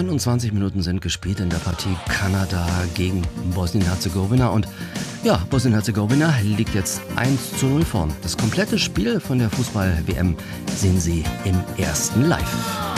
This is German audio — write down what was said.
21 Minuten sind gespielt in der Partie Kanada gegen Bosnien-Herzegowina und ja, Bosnien-Herzegowina liegt jetzt 1:0 vorn. Das komplette Spiel von der Fußball-WM sehen Sie im ersten Live.